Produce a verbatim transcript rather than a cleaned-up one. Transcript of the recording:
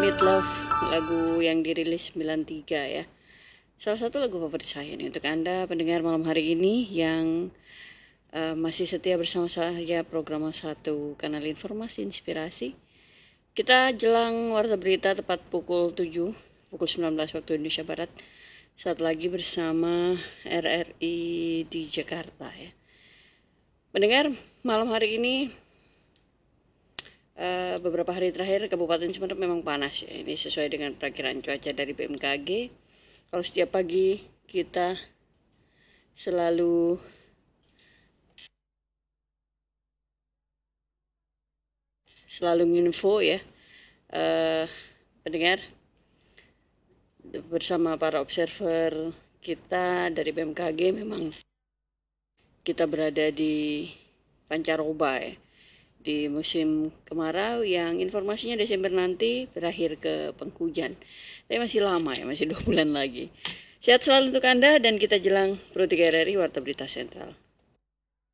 Meatloaf, lagu yang dirilis sembilan tiga ya. Salah satu lagu favorit saya nih untuk Anda pendengar malam hari ini yang uh, masih setia bersama saya program satu kanal informasi inspirasi. Kita jelang warta berita tepat pukul tujuh, pukul sembilan belas waktu Indonesia Barat. Saat lagi bersama R R I di Jakarta ya. Pendengar, malam hari ini Uh, beberapa hari terakhir Kabupaten Sumeneb memang panas ya. Ini sesuai dengan perakiraan cuaca dari B M K G. Kalau setiap pagi kita selalu selalu nginfo ya, uh, pendengar, bersama para observer kita dari B M K G, memang kita berada di pancaroba ya, di musim kemarau yang informasinya Desember nanti berakhir ke penghujan. Tapi masih lama ya, masih dua bulan lagi. Sehat selalu untuk Anda dan kita jelang Pro tiga R R I Warta Berita Sentral.